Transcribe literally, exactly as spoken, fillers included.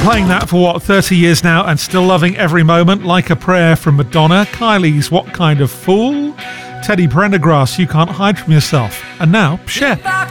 playing that for what, thirty years now and still loving every moment. Like a Prayer from Madonna, Kylie's What Kind of Fool, Teddy Pendergrass, You Can't Hide From Yourself, and now Cher.